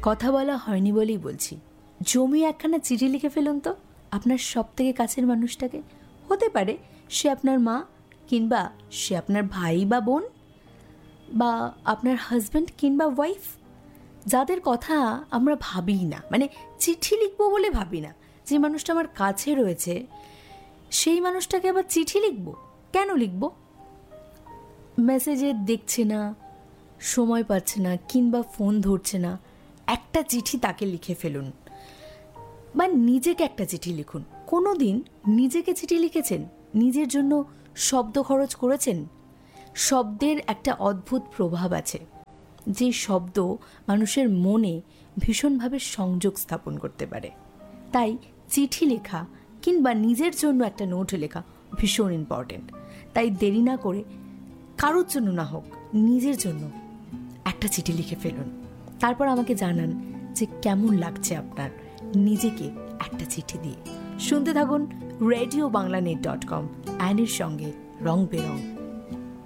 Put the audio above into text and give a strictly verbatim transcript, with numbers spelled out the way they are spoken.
কথা বলা হয়নি বলেই বলছি, জমি একখানা চিঠি লিখে ফেলুন তো আপনার সব থেকে কাছের মানুষটাকে। হতে পারে সে আপনার মা, কিংবা সে আপনার ভাই বা বোন, বা আপনার হাজব্যান্ড কিংবা ওয়াইফ, যাদের কথা আমরা ভাবি না, মানে চিঠি লিখবো বলে ভাবি না। যে মানুষটা আমার কাছে রয়েছে সেই মানুষটাকে আবার চিঠি লিখব কেন? লিখব মেসেজে দেখছে না, সময় পাচ্ছে না, কিংবা ফোন ধরছে না, একটা চিঠি তাকে লিখে ফেলুন। বা নিজেকে একটা চিঠি লিখুন। কোনো দিন নিজেকে চিঠি লিখেছেন? নিজের জন্য শব্দ খরচ করেছেন? শব্দের একটা অদ্ভুত প্রভাব আছে, যে শব্দ মানুষের মনে ভীষণভাবে সংযোগ স্থাপন করতে পারে। তাই চিঠি লেখা কিংবা নিজের জন্য একটা নোট লেখা ভীষণ ইম্পর্টেন্ট। তাই দেরি না করে, কারোর জন্য না হোক, নিজের জন্য একটা চিঠি লিখে ফেলুন। তারপর আমাকে জানান যে কেমন লাগছে আপনার নিজেকে একটা চিঠি দিয়ে। শুনতে থাকুন radio Bangla net dot com, অ্যানির সঙ্গে রং বেরং।